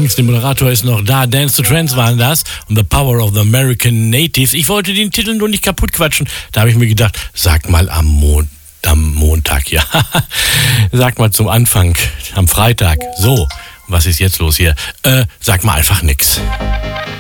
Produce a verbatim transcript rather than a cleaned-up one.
Angst, der Moderator ist noch da. Dance to Trance waren das und The Power of the American Natives. Ich wollte den Titel nur nicht kaputt quatschen. Da habe ich mir gedacht, sag mal am Mond. Am Montag, ja. Sag mal zum Anfang, am Freitag. So, was ist jetzt los hier? Äh, sag mal einfach nix.